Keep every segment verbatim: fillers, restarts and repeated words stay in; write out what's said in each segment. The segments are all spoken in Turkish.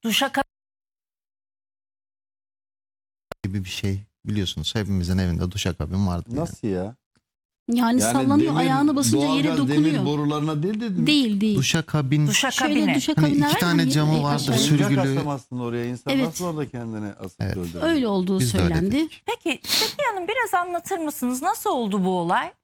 Duşakabin gibi bir şey, biliyorsunuz hepimizin evinde duşakabin vardı. yani. Nasıl ya? Yani, sallanıyor, ayağını basınca yere doğalgaz dokunuyor. demir borularına değil dedim. Değil değil. Duşakabin. Duşakabine. Şöyle Hani duşakabinler iki var ya, tane hani camı e, vardı, aşağıya. sürgülü. Oyuncak asamazsın oraya. İnsan Evet. nasıl orada kendini asıp Evet. öldürür? Öyle olduğu Biz de öyle söylendi. dedik. Peki Safiye Hanım biraz anlatır mısınız? Nasıl oldu bu olay?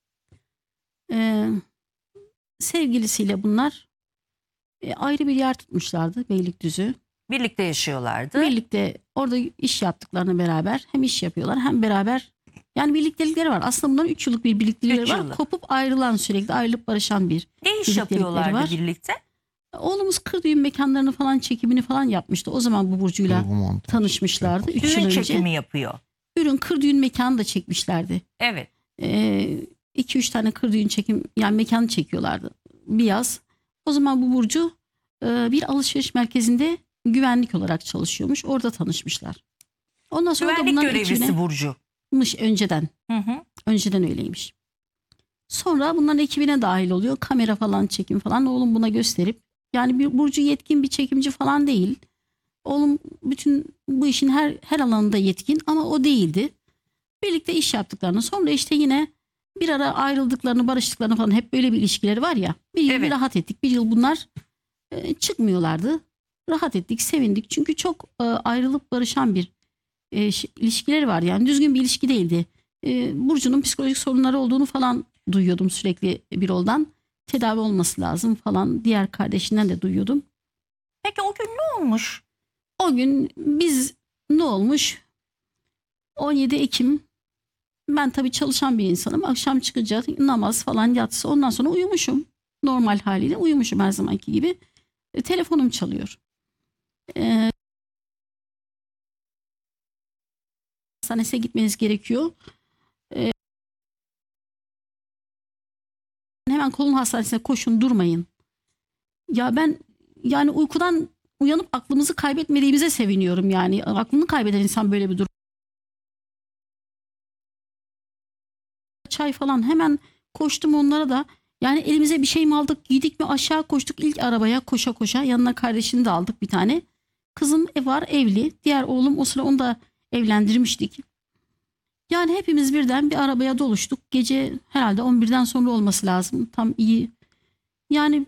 Ee, sevgilisiyle bunlar e, ayrı bir yer tutmuşlardı, Beylikdüzü. Birlikte yaşıyorlardı. Birlikte orada iş yaptıklarını beraber, hem iş yapıyorlar hem beraber, yani birliktelikleri var. Aslında bunların üç yıllık bir birliktelikleri Üç var. yıllık. Kopup ayrılan, sürekli ayrılıp barışan bir. Ne iş birliktelikleri yapıyorlardı var. birlikte? Oğlumuz kır düğün mekanlarını falan çekimini falan yapmıştı. O zaman bu Burcu'yla Kurgu montaj. tanışmışlardı. üç yıl Düğün önce. çekimi yapıyor. Ürün kır düğün mekanı da çekmişlerdi. Evet. iki üç tane kır düğün çekim, yani mekanı çekiyorlardı bir yaz. O zaman bu Burcu e, bir alışveriş merkezinde güvenlik olarak çalışıyormuş. Orada tanışmışlar. Ondan sonra da Güvenlik bunların görevlisi ekibine Burcu. mış önceden. Hı hı. Önceden öyleymiş. Sonra bunların ekibine dahil oluyor. Kamera falan, çekim falan. Oğlum buna gösterip, yani bir Burcu yetkin bir çekimci falan değil. Oğlum bütün bu işin her her alanında yetkin ama o değildi. Birlikte iş yaptıklarını, sonra işte yine bir ara ayrıldıklarını, barıştıklarını falan, hep böyle bir ilişkileri var ya. Bir yıl Evet. bir rahat ettik. Bir yıl bunlar e, çıkmıyorlardı. Rahat ettik, sevindik. Çünkü çok e, ayrılıp barışan bir e, ş- ilişkileri var. Yani düzgün bir ilişki değildi. E, Burcu'nun psikolojik sorunları olduğunu falan duyuyordum sürekli bir yoldan. Tedavi olması lazım falan. Diğer kardeşinden de duyuyordum. Peki o gün ne olmuş? O gün biz ne olmuş? on yedi Ekim. Ben tabii çalışan bir insanım. Akşam çıkınca namaz falan, yatsı, ondan sonra uyumuşum. Normal haliyle uyumuşum her zamanki gibi. E, telefonum çalıyor. E, hastanesine gitmeniz gerekiyor. E, hemen kolun hastanesine koşun, durmayın. Ya ben yani uykudan uyanıp aklımızı kaybetmediğimize seviniyorum yani. Aklını kaybeden insan böyle bir durum. Çay falan, hemen koştum onlara da. Yani elimize bir şey mi aldık, giydik mi, aşağı koştuk ilk arabaya, koşa koşa. Yanına kardeşini de aldık bir tane. Kızım ev var, evli. Diğer oğlum o sıra, onu da evlendirmiştik. Yani hepimiz birden bir arabaya doluştuk. Gece herhalde on birden sonra olması lazım. Tam iyi. Yani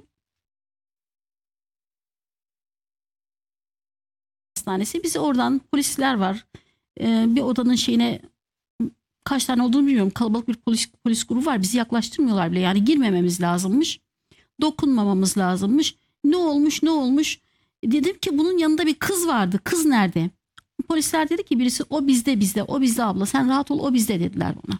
hastanesi, bizi oradan, polisler var. Ee, bir odanın şeyine, kaç tane olduğunu bilmiyorum. Kalabalık bir polis polis grubu var. Bizi yaklaştırmıyorlar bile. Yani girmememiz lazımmış. Dokunmamamız lazımmış. Ne olmuş ne olmuş? Dedim ki bunun yanında bir kız vardı. Kız nerede? Polisler dedi ki birisi, o bizde bizde. O bizde abla. Sen rahat ol, o bizde dediler bana.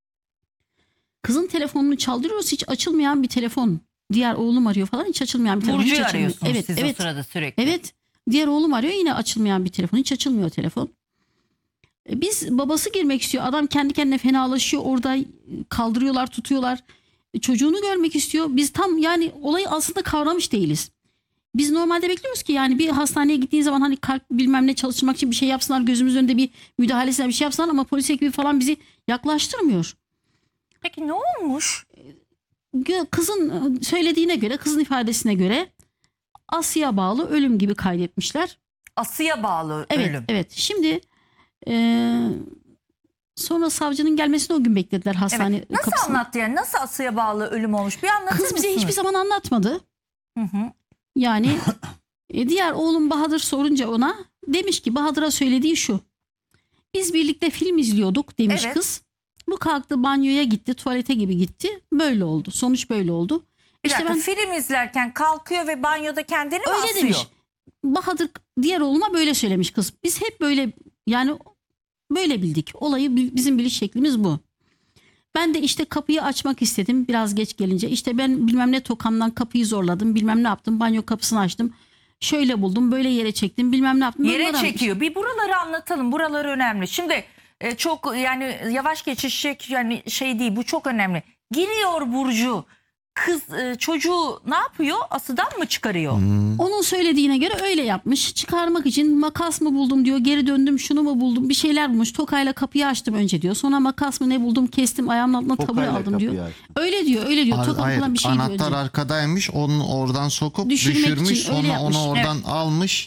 Kızın telefonunu çaldırıyoruz. Hiç açılmayan bir telefon. Diğer oğlum arıyor falan. Hiç açılmayan bir telefon. Hiç Burcu'yu açılmıyor. arıyorsunuz Evet, siz evet. o sırada sürekli. Evet. Diğer oğlum arıyor, yine açılmayan bir telefon. Hiç açılmıyor telefon. E, Biz, babası girmek istiyor. Adam kendi kendine fenalaşıyor. Orada kaldırıyorlar, tutuyorlar. E, Çocuğunu görmek istiyor. Biz tam yani olayı aslında kavramış değiliz. Biz normalde bekliyoruz ki yani bir hastaneye gittiğin zaman hani kalp bilmem ne çalıştırmak için bir şey yapsınlar. Gözümüz önünde bir müdahalesine bir şey yapsınlar ama polis ekibi falan bizi yaklaştırmıyor. Peki ne olmuş? Gö- Kızın söylediğine göre, kızın ifadesine göre Asya bağlı ölüm gibi kaydetmişler. Asıya bağlı Evet, ölüm. evet. Şimdi eee, sonra savcının gelmesini o gün beklediler hastane Evet. Nasıl kapısında. anlattı yani? Nasıl asıya bağlı ölüm olmuş? Bir anlatır Kız bize mısınız? hiçbir zaman anlatmadı. Hı hı. Yani e, diğer oğlum Bahadır sorunca ona, demiş ki Bahadır'a söylediği şu. Biz birlikte film izliyorduk demiş Evet. kız. Bu kalktı, banyoya gitti, tuvalete gibi gitti. Böyle oldu. Sonuç böyle oldu. Bir İşte dakika, ben film izlerken kalkıyor ve banyoda kendini mi öyle asıyor? demiş. Bahadır diğer oğluma böyle söylemiş kız. Biz hep böyle, yani böyle bildik. Olayı bi- bizim biliş şeklimiz bu. Ben de işte kapıyı açmak istedim biraz geç gelince. İşte ben bilmem ne tokamdan kapıyı zorladım. Bilmem ne yaptım. Banyo kapısını açtım. Şöyle buldum, böyle yere çektim. Bilmem ne yaptım. Yere Bunları çekiyor. Bir buraları anlatalım. Buraları önemli. Şimdi e, çok yani yavaş geçişecek yani şey değil. Bu çok önemli. Giriyor Burcu. Kız e, çocuğu ne yapıyor? Asıdan mı çıkarıyor? Hmm. Onun söylediğine göre öyle yapmış. Çıkarmak için makas mı buldum diyor. Geri döndüm, şunu mu buldum, bir şeyler bulmuş. Tokayla kapıyı açtım önce diyor. Sonra makas mı ne buldum, kestim, ayağımın altına tabure Tokayla aldım diyor. kapıyı açtı. Öyle diyor, öyle diyor. Hayır, Toka hayır, falan bir şey diyor anahtar önce. arkadaymış. Onu oradan sokup Düşürmek için düşürmüş. öyle Sonra yapmış. onu oradan almış.